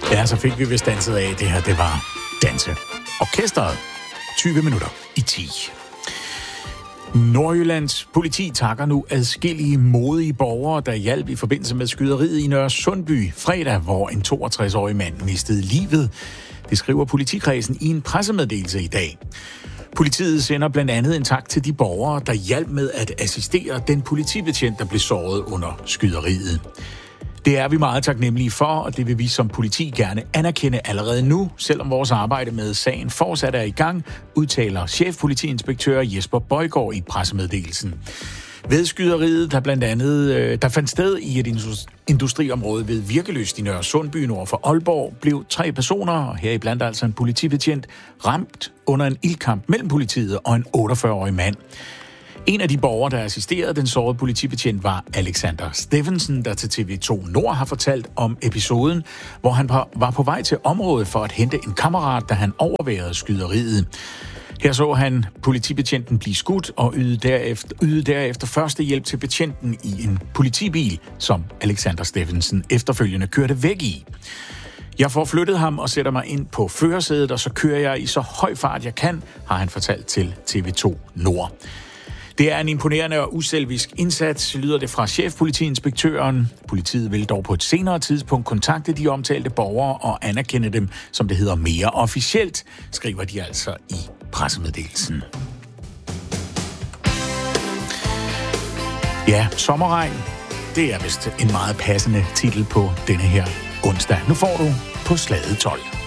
Ja, så fik vi vist danset af. Det her, det var Danseorkestret. 20 minutter i 10. Nordjyllands politi takker nu adskillige modige borgere, der hjalp i forbindelse med skyderiet i Nørre Sundby fredag, hvor en 62-årig mand mistede livet. Det skriver politikredsen i en pressemeddelelse i dag. Politiet sender blandt andet en tak til de borgere, der hjalp med at assistere den politibetjent, der blev såret under skyderiet. Det er vi meget taknemmelige for, og det vil vi som politi gerne anerkende allerede nu, selvom vores arbejde med sagen fortsat er i gang, udtaler chefpolitiinspektør Jesper Bøjgaard i pressemeddelelsen. Ved skyderiet, der fandt sted i et industriområde ved Virkelyst i Nørre Sundby nord for Aalborg, blev 3 personer, heriblandt altså en politibetjent, ramt under en ildkamp mellem politiet og en 48-årig mand. En af de borgere, der assisterede den sårede politibetjent, var Alexander Steffensen, der til TV2 Nord har fortalt om episoden, hvor han var på vej til området for at hente en kammerat, da han overværede skyderiet. Her så han politibetjenten blive skudt og ydede derefter første hjælp til betjenten i en politibil, som Alexander Steffensen efterfølgende kørte væk i. Jeg får flyttet ham og sætter mig ind på førersædet, og så kører jeg i så høj fart jeg kan, har han fortalt til TV2 Nord. Det er en imponerende og uselvisk indsats, lyder det fra chefpolitiinspektøren. Politiet vil dog på et senere tidspunkt kontakte de omtalte borgere og anerkende dem, som det hedder, mere officielt, skriver de altså i pressemeddelelsen. Ja, sommerregn, det er vist en meget passende titel på denne her onsdag. Nu får du på slaget 12.